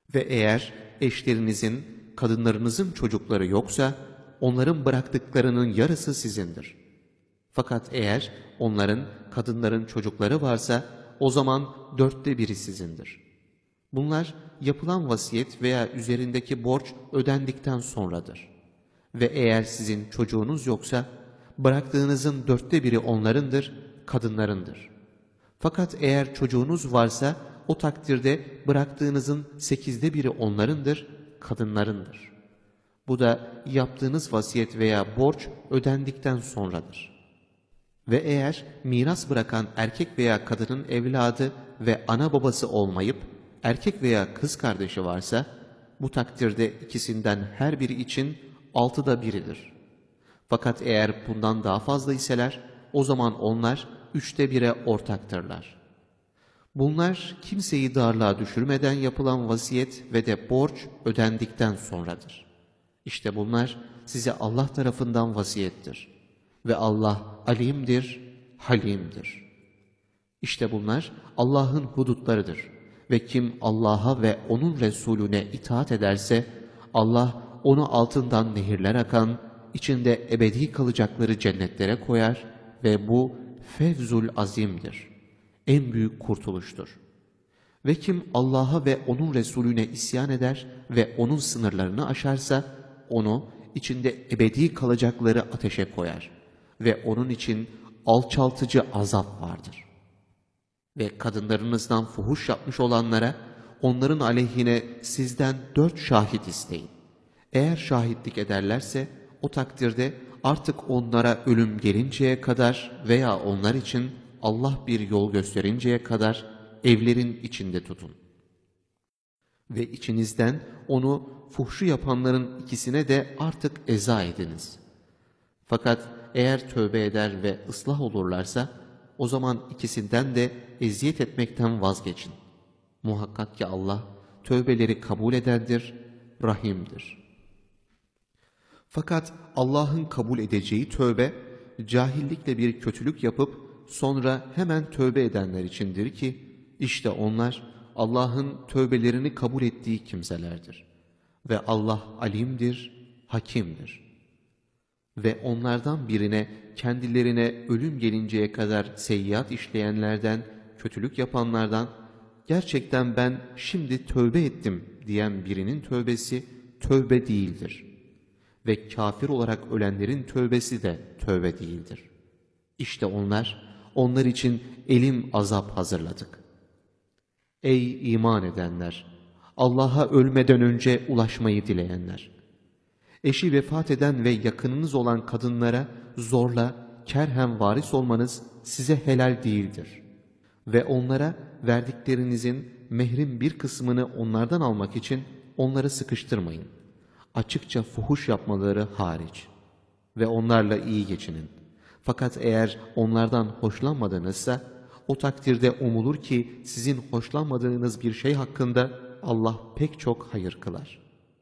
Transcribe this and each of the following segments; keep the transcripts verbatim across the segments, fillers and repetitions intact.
Ve eğer eşlerinizin, kadınlarınızın çocukları yoksa, onların bıraktıklarının yarısı sizindir. Fakat eğer onların, kadınların çocukları varsa, o zaman dörtte biri sizindir. Bunlar yapılan vasiyet veya üzerindeki borç ödendikten sonradır. Ve eğer sizin çocuğunuz yoksa, bıraktığınızın dörtte biri onlarındır, kadınlarındır. Fakat eğer çocuğunuz varsa, o takdirde bıraktığınızın sekizde biri onlarındır, kadınlarındır. Bu da yaptığınız vasiyet veya borç ödendikten sonradır. Ve eğer miras bırakan erkek veya kadının evladı ve ana babası olmayıp, erkek veya kız kardeşi varsa, bu takdirde ikisinden her biri için altıda biridir. Fakat eğer bundan daha fazla iseler, o zaman onlar üçte bire ortaktırlar. Bunlar kimseyi darlığa düşürmeden yapılan vasiyet ve de borç ödendikten sonradır. İşte bunlar size Allah tarafından vasiyettir. Ve Allah alimdir, halimdir. İşte bunlar Allah'ın hudutlarıdır. Ve kim Allah'a ve O'nun Resulüne itaat ederse, Allah onu altından nehirler akan, içinde ebedi kalacakları cennetlere koyar ve bu fevzul azimdir. En büyük kurtuluştur. Ve kim Allah'a ve O'nun Resulüne isyan eder ve O'nun sınırlarını aşarsa, onu içinde ebedi kalacakları ateşe koyar ve onun için alçaltıcı azap vardır. Ve kadınlarınızdan fuhuş yapmış olanlara, onların aleyhine sizden dört şahit isteyin. Eğer şahitlik ederlerse, o takdirde artık onlara ölüm gelinceye kadar veya onlar için Allah bir yol gösterinceye kadar evlerin içinde tutun. Ve içinizden onu fuhşu yapanların ikisine de artık eza ediniz. Fakat eğer tövbe eder ve ıslah olurlarsa, o zaman ikisinden de eziyet etmekten vazgeçin. Muhakkak ki Allah tövbeleri kabul edendir, rahimdir. Fakat Allah'ın kabul edeceği tövbe, cahillikle bir kötülük yapıp sonra hemen tövbe edenler içindir ki, işte onlar Allah'ın tövbelerini kabul ettiği kimselerdir. Ve Allah alimdir, hakimdir. Ve onlardan birine, kendilerine ölüm gelinceye kadar seyyiat işleyenlerden, kötülük yapanlardan, gerçekten ben şimdi tövbe ettim diyen birinin tövbesi tövbe değildir. Ve kafir olarak ölenlerin tövbesi de tövbe değildir. İşte onlar, onlar için elim azap hazırladık. Ey iman edenler! Allah'a ölmeden önce ulaşmayı dileyenler! Eşi vefat eden ve yakınınız olan kadınlara zorla, kerhen varis olmanız size helal değildir. Ve onlara verdiklerinizin mehrin bir kısmını onlardan almak için onları sıkıştırmayın. Açıkça fuhuş yapmaları hariç. Ve onlarla iyi geçinin. Fakat eğer onlardan hoşlanmadınızsa, o takdirde umulur ki sizin hoşlanmadığınız bir şey hakkında Allah pek çok hayır kılar.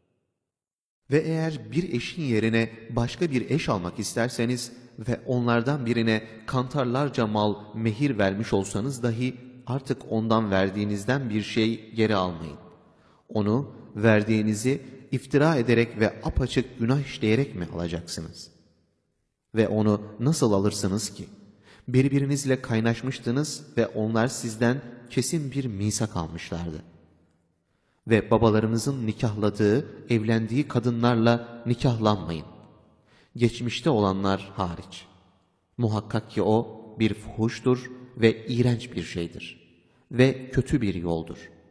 Ve eğer bir eşin yerine başka bir eş almak isterseniz ve onlardan birine kantarlarca mal mehir vermiş olsanız dahi artık ondan verdiğinizden bir şey geri almayın. Onu verdiğinizi iftira ederek ve apaçık günah işleyerek mi alacaksınız? Ve onu nasıl alırsınız ki? Birbirinizle kaynaşmıştınız ve onlar sizden kesin bir misak almışlardı. Ve babalarınızın nikahladığı, evlendiği kadınlarla nikahlanmayın. Geçmişte olanlar hariç. Muhakkak ki o bir fuhuştur ve iğrenç bir şeydir. Ve kötü bir yoldur.